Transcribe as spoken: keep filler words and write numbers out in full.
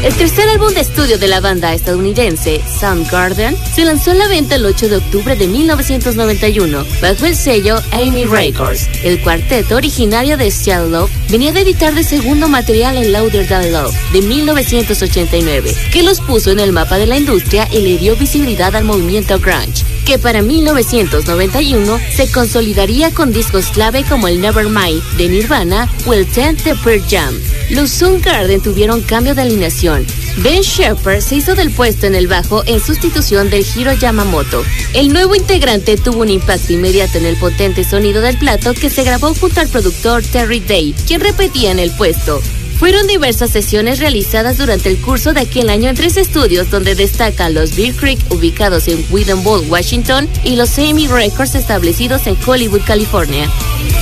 El tercer álbum de estudio de la banda estadounidense, Soundgarden, se lanzó a la venta el ocho de octubre de mil novecientos noventa y uno bajo el sello E M I Records. El cuarteto, originario de Seattle, venía de editar de segundo material en Louder Than Love de mil novecientos ochenta y nueve, que los puso en el mapa de la industria y le dio visibilidad al movimiento grunge, que para mil novecientos noventa y uno se consolidaría con discos clave como el Nevermind de Nirvana o el Ten de Pearl Jam. Los Soundgarden tuvieron cambio de alineación. Ben Shepherd se hizo del puesto en el bajo en sustitución del Hiro Yamamoto. El nuevo integrante tuvo un impacto inmediato en el potente sonido del plato que se grabó junto al productor Terry Day, quien repetía en el puesto. Fueron diversas sesiones realizadas durante el curso de aquel año en tres estudios donde destacan los Bear Creek ubicados en Wooden Bowl, Washington, y los E M I Records establecidos en Hollywood, California.